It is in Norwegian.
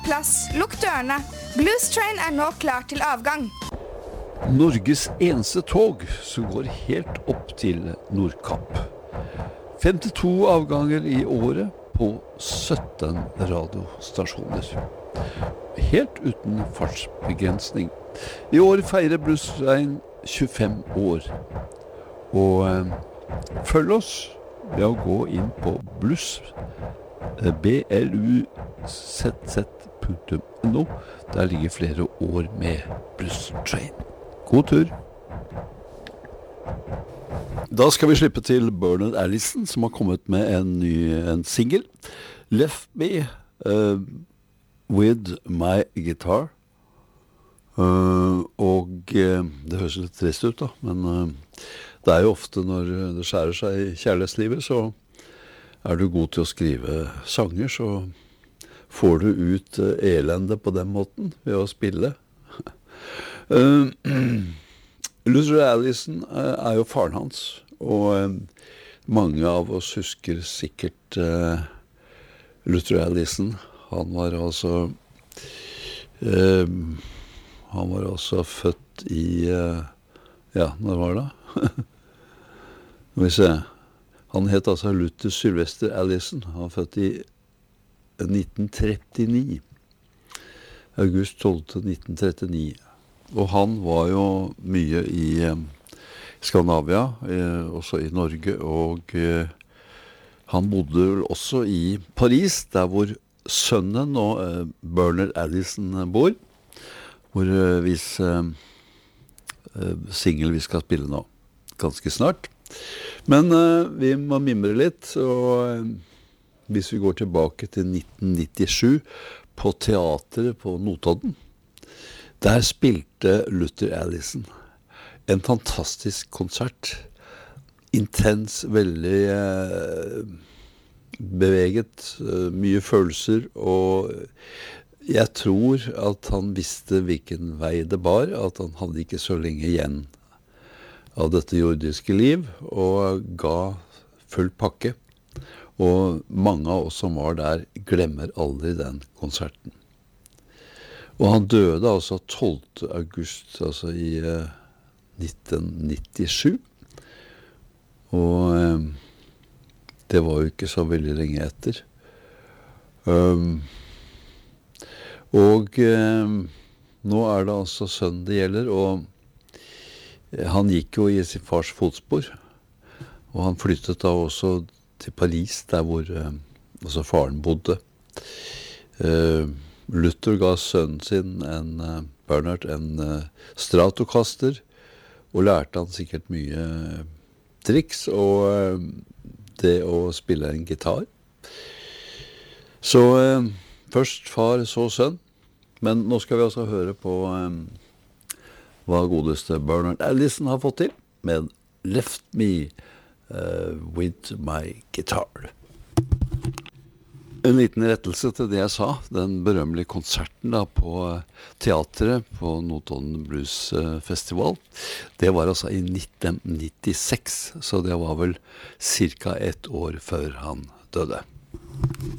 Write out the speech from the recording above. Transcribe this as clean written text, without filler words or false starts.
plass, lukk dørene. Blues Train nå klar til avgang. Norges eneste tog som går helt opp til Nordkapp. 52 avganger i året på 17 radiostasjoner. Helt uten fartsbegrensning. I år feirer Blues Train 25 år. Og følg oss ved å gå inn på bluzz.no. Der ligger flere år med Blues Train. God tur! Da skal vi slippe til Bernard Allison, som har kommet med en single. Left Me With My Guitar. Det høres litt trist ut da, men det er jo ofte når det skjærer seg i kjærlighetslivet, så er du god til å skrive sanger, så får du ut elende på den måten ved å spille. Luther Allison er jo faren hans, og mange av oss husker sikkert Luther Allison. Han var altså født i når var det? Må vi se. Han het altså Luther Sylvester Allison. Han var født i 1939. August 12. 1939. Og han var jo mye i Skandinavia, også i Norge, og han bodde også i Paris, der hvor sønnen og Bernard Allison bor, hvor single vi skal spille nå, ganske snart. Men vi må mimre litt, og hvis vi går tilbake til 1997 på teateret på Notodden, der spilte Luther Allison en fantastisk konsert. Intens, veldig beveget, mye følelser, og jeg tror at han visste hvilken vei det bar, at han hadde ikke så lenge igjen av dette jordiske liv, og ga full pakke. Og mange av oss som var der glemmer aldri den konserten. Og han døde altså 12. august, altså i 1997. Og det var jo ikke så veldig lenge etter. Og nå er det altså sønnen det gjelder, og han gikk jo i sin fars fotspor. Og han flyttet da også til Paris, der hvor altså faren bodde. Luther ga sønnen sin, Bernard, en Stratocaster, og lærte han sikkert mye triks, og det å spille en gitar. Så først far, så sønn, men nå skal vi altså høre på hva godeste Bernard Allison har fått til, med Left Me With My Guitar. En liten rettelse til det jeg sa, den berømmelige konserten da på teatret på Notodden Blues Festival, det var altså i 1996, så det var vel cirka 1 år før han døde.